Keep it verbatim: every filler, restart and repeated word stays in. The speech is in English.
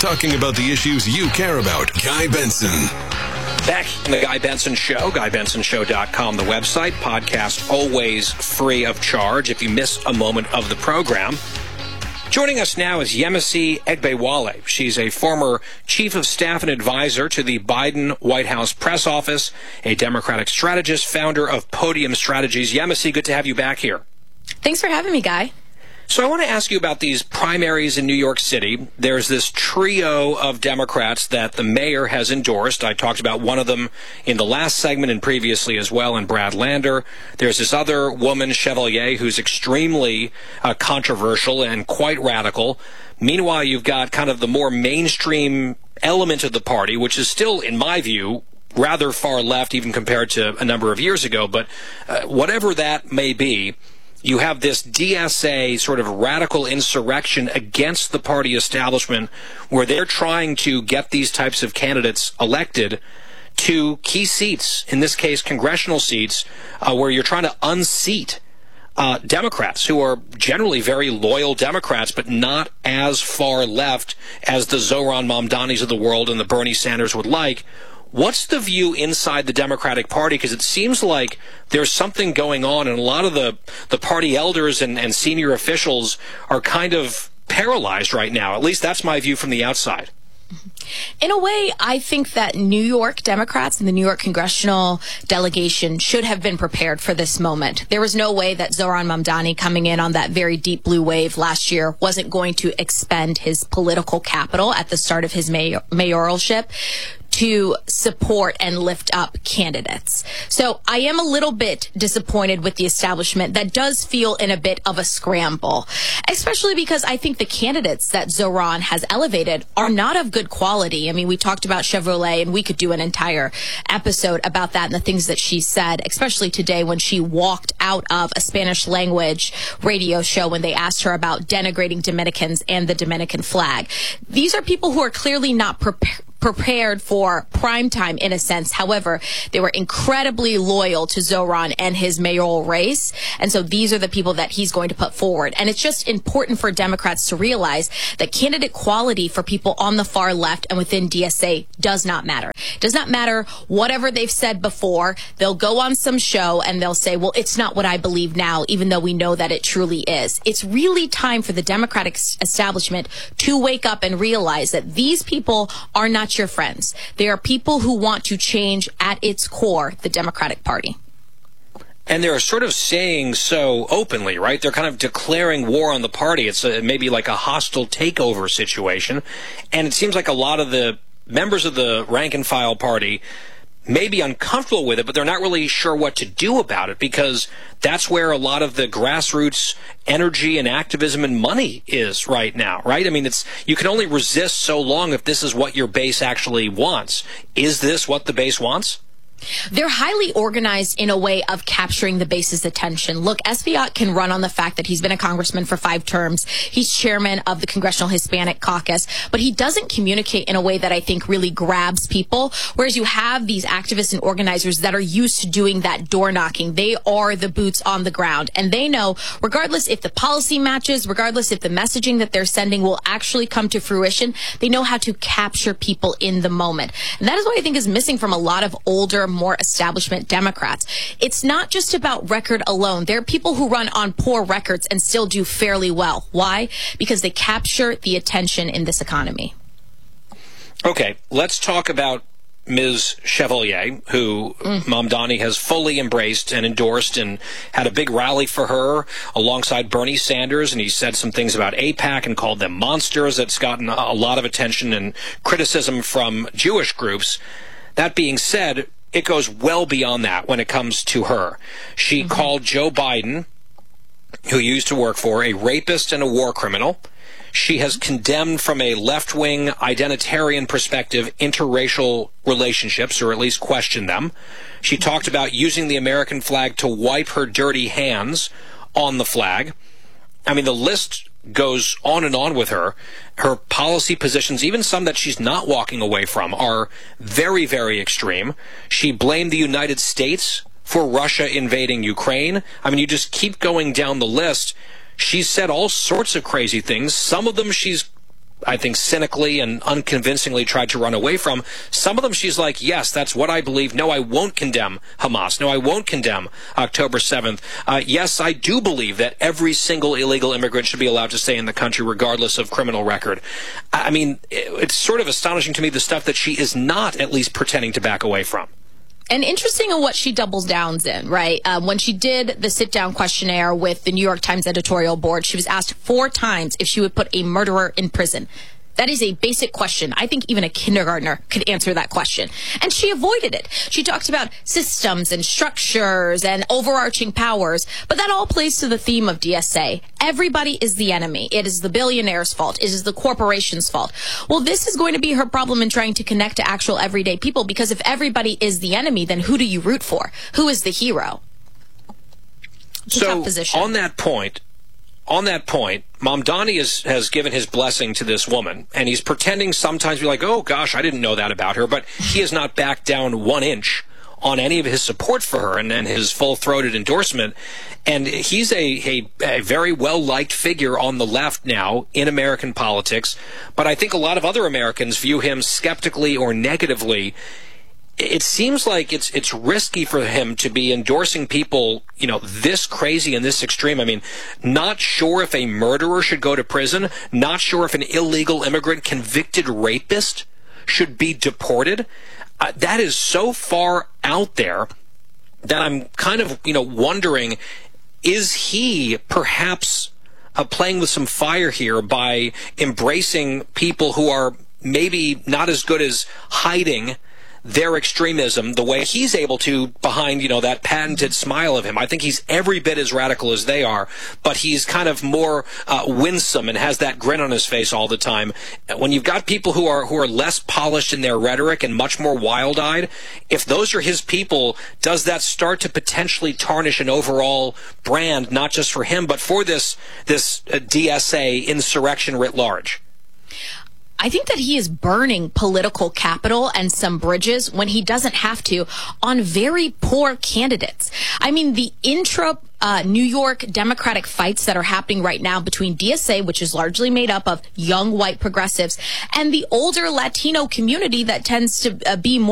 talking about the issues you care about. Guy Benson. Back on the Guy Benson Show, guy benson show dot com, the website. Podcast always free of charge if you miss a moment of the program. Joining us now is Yemisi Egbewale. She's a former chief of staff and advisor to the Biden White House press office, a Democratic strategist, founder of Podium Strategies. Yemisi, good to have you back here. Thanks for having me, Guy. So I want to ask you about these primaries in New York City. There's this trio of Democrats that the mayor has endorsed. I talked about one of them in the last segment and previously as well, in Brad Lander. There's this other woman, Chevalier, who's extremely uh, controversial and quite radical. Meanwhile, you've got kind of the more mainstream element of the party, which is still, in my view, rather far left, even compared to a number of years ago. But uh, whatever that may be, you have this D S A sort of radical insurrection against the party establishment where they're trying to get these types of candidates elected to key seats, in this case congressional seats, uh, where you're trying to unseat uh, Democrats who are generally very loyal Democrats, but not as far left as the Zohran Mamdanis of the world and the Bernie Sanders would like. What's the view inside the Democratic Party? Because it seems like there's something going on, and a lot of the, the party elders and, and senior officials are kind of paralyzed right now. At least that's my view from the outside. In a way, I think that New York Democrats and the New York congressional delegation should have been prepared for this moment. There was no way that Zohran Mamdani, coming in on that very deep blue wave last year, wasn't going to expend his political capital at the start of his mayor- mayoralship to support and lift up candidates. So I am a little bit disappointed with the establishment that does feel in a bit of a scramble, especially because I think the candidates that Zohran has elevated are not of good quality. I mean, we talked about Chevrolet, and we could do an entire episode about that and the things that she said, especially today when she walked out of a Spanish language radio show when they asked her about denigrating Dominicans and the Dominican flag. These are people who are clearly not prepared prepared for prime time in a sense. However, they were incredibly loyal to Zohran and his mayoral race. And so these are the people that he's going to put forward. And it's just important for Democrats to realize that candidate quality for people on the far left and within D S A does not matter. It does not matter whatever they've said before. They'll go on some show and they'll say, well, it's not what I believe now, even though we know that it truly is. It's really time for the Democratic establishment to wake up and realize that these people are not your friends. They are people who want to change at its core the Democratic Party. And they're sort of saying so openly, right? They're kind of declaring war on the party. It's a, maybe like a hostile takeover situation. And it seems like a lot of the members of the rank and file party may be uncomfortable with it, but they're not really sure what to do about it, because that's where a lot of the grassroots energy and activism and money is right now, right? I mean, it's you can only resist so long if this is what your base actually wants. Is this what the base wants? They're highly organized in a way of capturing the base's attention. Look, Espaillat can run on the fact that he's been a congressman for five terms. He's chairman of the Congressional Hispanic Caucus, but he doesn't communicate in a way that I think really grabs people. Whereas you have these activists and organizers that are used to doing that door knocking. They are the boots on the ground, and they know regardless if the policy matches, regardless if the messaging that they're sending will actually come to fruition, they know how to capture people in the moment. And that is what I think is missing from a lot of older, more establishment Democrats. It's not just about record alone. There are people who run on poor records and still do fairly well. Why? Because they capture the attention in this economy. Okay, let's talk about Miz Chevalier, who mm. Mamdani has fully embraced and endorsed and had a big rally for her alongside Bernie Sanders, and he said some things about AIPAC and called them monsters. That's gotten a lot of attention and criticism from Jewish groups. That being said, it goes well beyond that when it comes to her. She mm-hmm. called Joe Biden, who used to work for, a rapist and a war criminal. She has condemned from a left-wing identitarian perspective interracial relationships, or at least questioned them. She talked about using the American flag to wipe her dirty hands on the flag. I mean, the list goes on and on with her. Her policy positions, even some that she's not walking away from, are very, very extreme. She blamed the United States for Russia invading Ukraine. I mean, you just keep going down the list. She's said all sorts of crazy things. Some of them she's I think, cynically and unconvincingly tried to run away from. Some of them she's like, yes, that's what I believe. No, I won't condemn Hamas. No, I won't condemn October seventh. Uh, yes, I do believe that every single illegal immigrant should be allowed to stay in the country regardless of criminal record. I mean, it's sort of astonishing to me the stuff that she is not at least pretending to back away from. And interesting in what she doubles down in, right? Um, when she did the sit-down questionnaire with the New York Times editorial board, she was asked four times if she would put a murderer in prison. That is a basic question. I think even a kindergartner could answer that question. And she avoided it. She talked about systems and structures and overarching powers, but that all plays to the theme of D S A. Everybody is the enemy. It is the billionaire's fault. It is the corporation's fault. Well, this is going to be her problem in trying to connect to actual everyday people, because if everybody is the enemy, then who do you root for? Who is the hero? It's a so tough position. on that point, On that point, Mamdani is, has given his blessing to this woman, and he's pretending sometimes to be like, oh, gosh, I didn't know that about her, but he has not backed down one inch on any of his support for her and, and his full-throated endorsement. And he's a, a, a very well-liked figure on the left now in American politics, but I think a lot of other Americans view him skeptically or negatively. It seems like it's it's risky for him to be endorsing people, you know, this crazy and this extreme. I mean, not sure if a murderer should go to prison, not sure if an illegal immigrant convicted rapist should be deported. Uh, that is so far out there that I'm kind of, you know, wondering, is he perhaps uh, playing with some fire here by embracing people who are maybe not as good as hiding their extremism the way he's able to behind, you know, that patented smile of him. I think he's every bit as radical as they are, but he's kind of more uh, winsome and has that grin on his face all the time. When you've got people who are who are less polished in their rhetoric and much more wild-eyed, if those are his people, does that start to potentially tarnish an overall brand, not just for him, but for this, this uh, D S A insurrection writ large? I think that he is burning political capital and some bridges when he doesn't have to on very poor candidates. I mean, the intra uh, New York Democratic fights that are happening right now between D S A, which is largely made up of young white progressives, and the older Latino community that tends to uh, be more